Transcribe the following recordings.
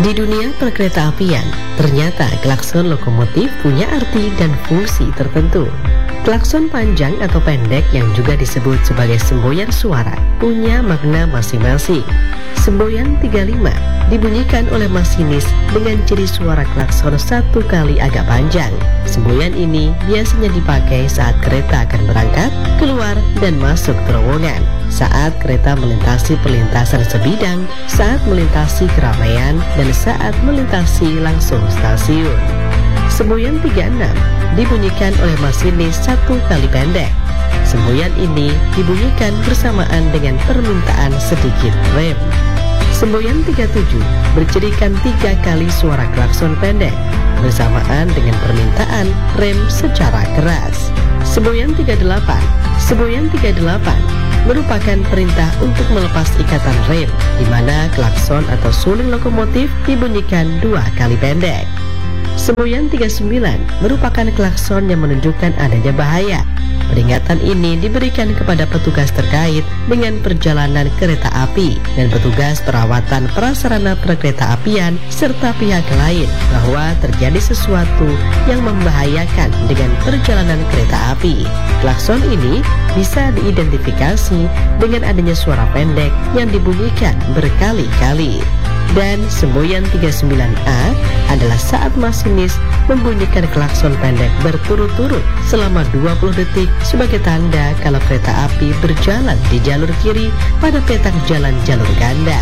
Di dunia perkeretaapian, ternyata klakson lokomotif punya arti dan fungsi tertentu. Klakson panjang atau pendek yang juga disebut sebagai semboyan suara punya makna masing-masing. Semboyan 35 dibunyikan oleh masinis dengan ciri suara klakson satu kali agak panjang. Semboyan ini biasanya dipakai saat kereta akan berangkat, keluar, dan masuk terowongan, saat kereta melintasi perlintasan sebidang, saat melintasi keramaian, dan saat melintasi langsung stasiun. Semboyan 36 dibunyikan oleh masinis satu kali pendek. Semboyan ini dibunyikan bersamaan dengan permintaan sedikit rem. Semboyan 37 bercirikan 3 kali suara klakson pendek bersamaan dengan permintaan rem secara keras. Semboyan 38 merupakan perintah untuk melepas ikatan rem, di mana klakson atau suling lokomotif dibunyikan 2 kali pendek. Semboyan 39 merupakan klakson yang menunjukkan adanya bahaya. Peringatan ini diberikan kepada petugas terkait dengan perjalanan kereta api dan petugas perawatan prasarana perkeretaapian serta pihak lain bahwa terjadi sesuatu yang membahayakan dengan perjalanan kereta api. Klakson ini bisa diidentifikasi dengan adanya suara pendek yang dibunyikan berkali-kali. Dan semboyan 39A adalah saat masinis membunyikan klakson pendek berturut-turut selama 20 detik sebagai tanda kalau kereta api berjalan di jalur kiri pada petak jalan jalur ganda.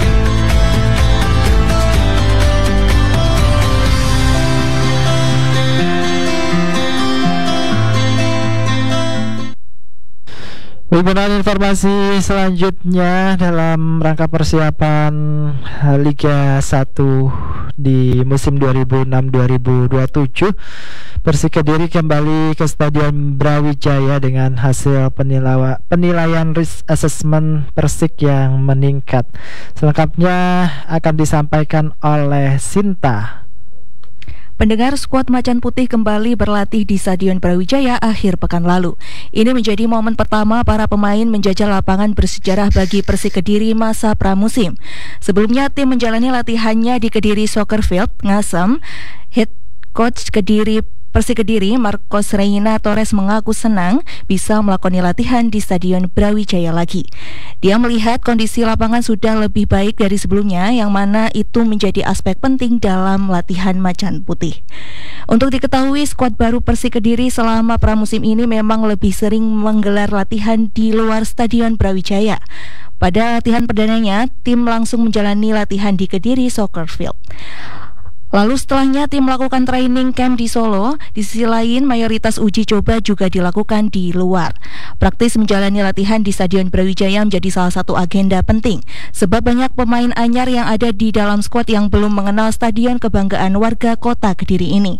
Benar, informasi selanjutnya dalam rangka persiapan Liga 1 di musim 2006-2027, Persik Kediri kembali ke Stadion Brawijaya dengan hasil penilaian risk assessment Persik yang meningkat. Selengkapnya akan disampaikan oleh Sinta. Pendengar, skuad Macan Putih kembali berlatih di Stadion Brawijaya akhir pekan lalu. Ini menjadi momen pertama para pemain menjajal lapangan bersejarah bagi Persik Kediri masa pramusim. Sebelumnya tim menjalani latihannya di Kediri Soccer Field, Ngasem. Head coach Persik Kediri, Marcos Reina Torres, mengaku senang bisa melakoni latihan di Stadion Brawijaya lagi. Dia melihat kondisi lapangan sudah lebih baik dari sebelumnya, yang mana itu menjadi aspek penting dalam latihan Macan Putih. Untuk diketahui, skuad baru Persik Kediri selama pramusim ini memang lebih sering menggelar latihan di luar Stadion Brawijaya. Pada latihan perdananya, tim langsung menjalani latihan di Kediri Soccer Field. Lalu setelahnya tim melakukan training camp di Solo. Di sisi lain, mayoritas uji coba juga dilakukan di luar. Praktis menjalani latihan di Stadion Brawijaya menjadi salah satu agenda penting, sebab banyak pemain anyar yang ada di dalam skuad yang belum mengenal stadion kebanggaan warga kota Kediri ini.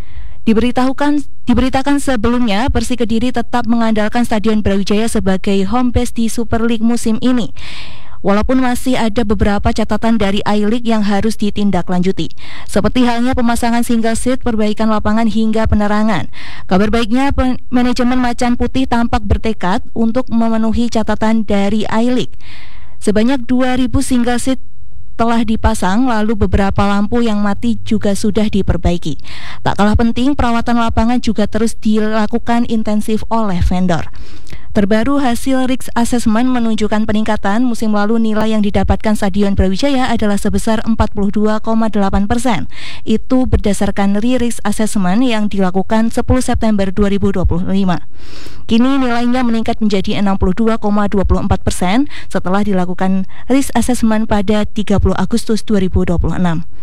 Diberitakan sebelumnya, Persik Kediri tetap mengandalkan Stadion Brawijaya sebagai home base di Super League musim ini. Walaupun masih ada beberapa catatan dari I-League yang harus ditindaklanjuti, seperti halnya pemasangan single seat, perbaikan lapangan hingga penerangan. Kabar baiknya, manajemen Macan Putih tampak bertekad untuk memenuhi catatan dari I-League. Sebanyak 2.000 single seat telah dipasang, lalu beberapa lampu yang mati juga sudah diperbaiki. Tak kalah penting, perawatan lapangan juga terus dilakukan intensif oleh vendor. Terbaru hasil risk assessment menunjukkan peningkatan. Musim lalu nilai yang didapatkan Stadion Brawijaya adalah sebesar 42,8%. Itu berdasarkan risk assessment yang dilakukan 10 September 2025. Kini nilainya meningkat menjadi 62,24% setelah dilakukan risk assessment pada 30 Agustus 2026.